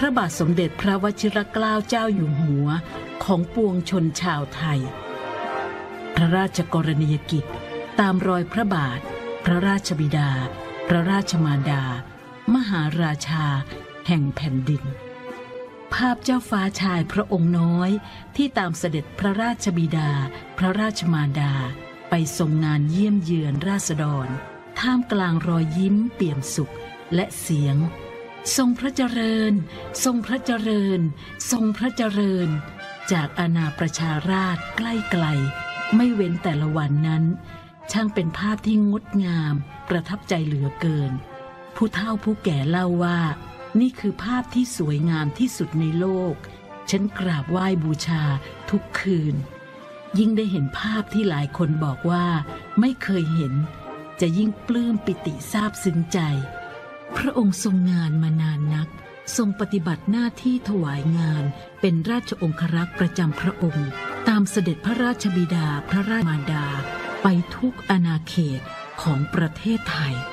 ระบาทสมเด็จพระวชิรเกล้าเจ้าอยู่หัวของปวงชนชาวไทยพระราชกรณียกิจตามรอยพระบาทพระราชบิดาพระราชมารดามหาราชาแห่งแผ่นดินภาพเจ้าฟ้าชายพระองค์น้อยที่ตามเสด็จพระราชบิดาพระราชมารดาไปทรงงานเยี่ยมเยือนราษฎรท่ามกลางรอยยิ้มเปี่ยมสุขและเสียงทรงพระเจริญทรงพระเจริญทรงพระเจริญจากอาณาประชาราษฎร์ใกล้ไกลไม่เว้นแต่ละวันนั้นช่างเป็นภาพที่งดงามประทับใจเหลือเกินผู้เฒ่าผู้แก่เล่าว่านี่คือภาพที่สวยงามที่สุดในโลกฉันกราบไหว้บูชาทุกคืนยิ่งได้เห็นภาพที่หลายคนบอกว่าไม่เคยเห็นจะยิ่งปลื้มปิติซาบซึ้งใจพระองค์ทรงงานมานานนักทรงปฏิบัติหน้าที่ถวายงานเป็นราชองครักษ์ประจำพระองค์ตามเสด็จพระราชบิดาพระราชมารดาไปทุกอาณาเขตของประเทศไทย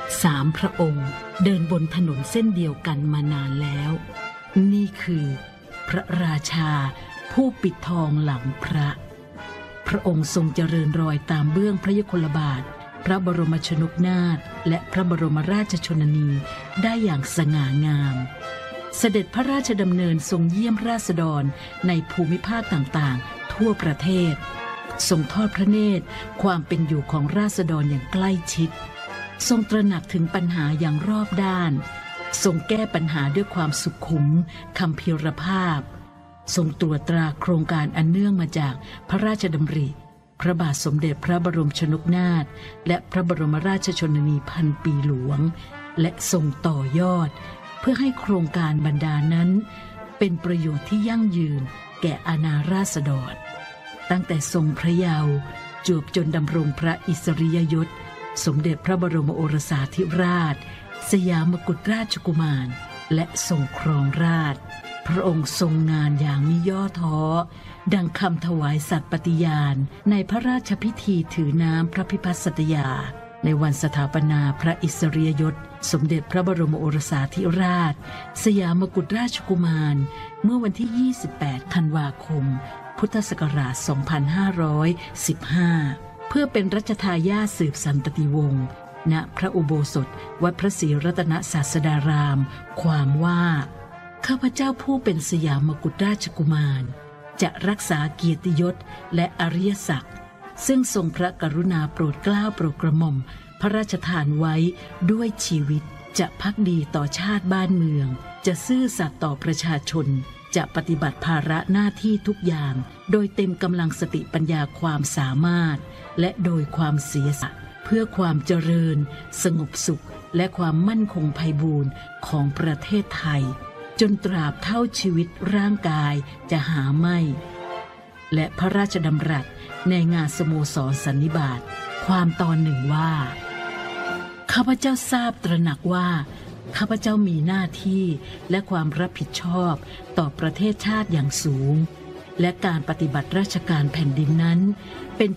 3พระองค์เดินบนถนนเส้นเดียวกันมานานแล้วนี่คือพระราชาผู้ปิดทองหลังพระพระองค์ทรงเจริญรอยตามเบื้องพระยุคลบาทพระบรมชนกนาถและพระบรมราชชนนีได้อย่างสง่างามเสด็จพระราชดำเนินทรงเยี่ยมราษฎรในภูมิภาคต่างๆทั่วประเทศทรงทอดพระเนตรความเป็นอยู่ของราษฎรอย่างใกล้ชิดทรงตระหนักถึงปัญหาอย่างรอบด้านทรงแก้ปัญหาด้วยความสุขุมคัมภีรภาพทรงตรวจตราโครงการอันเนื่องมาจากพระราชดำริพระบาทสมเด็จพระบรมชนกนาถและพระบรมราชชนนีพันปีหลวงและทรงต่อยอดเพื่อให้โครงการบรรดานั้นเป็นประโยชน์ที่ยั่งยืนแก่อาณาราษฎรตั้งแต่ทรงพระเยาว์จวบจนดำรงพระอิสริยยศสมเด็จพระบรมโอรสาธิราชสยามกุฎราชกุมารและทรงครองราชย์พระองค์ทรงงานอย่างมิย่อท้อดังคำถวายสัตย์ปฏิญาณในพระราชพิธีถือน้ำพระพิพัฒน์สัตยาในวันสถาปนาพระอิสริยยศสมเด็จพระบรมโอรสาธิราชสยามกุฎราชกุมารเมื่อวันที่ 28 ธันวาคม พุทธศักราช 2515 เพื่อเป็นรัชทายาทสืบสันตติวงศ์ณพระอุโบสถวัดพระศรีรัตนศาสดารามความว่าข้าพเจ้าผู้เป็นสยามกุฎราชกุมารจะรักษาเกียรติยศและอริยศักดิ์ซึ่งทรงพระกรุณาโปรดเกล้าโปรดกระหม่อมพระราชทานไว้ด้วยชีวิตจะภักดีต่อชาติบ้านเมืองจะซื่อสัตย์ต่อประชาชนจะปฏิบัติภาระหน้าที่ทุกอย่างโดยเต็มกำลังสติปัญญาความสามารถและโดยความเสียสละเพื่อความเจริญสงบสุขและความมั่นคงไพบูรย์ของประเทศไทยจนตราบเท่าชีวิตร่างกายจะหาไม่และพระราชดำรัสในงานสโมสรสันนิบาตความตอนหนึ่งว่าข้าพเจ้าทราบตระหนักว่าข้าพเจ้ามีหน้าที่และความรับผิดชอบต่อประเทศชาติอย่างสูงและการปฏิบัติราชการแผ่นดินนั้นเป็น